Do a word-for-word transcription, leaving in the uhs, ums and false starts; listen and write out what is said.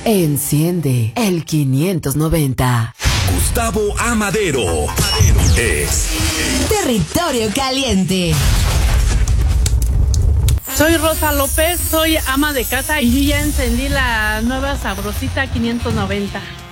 Enciende el quinientos noventa. Gustavo Amadero es Territorio Caliente. Soy Rosa López, soy ama de casa y ya encendí la nueva sabrosita quinientos noventa.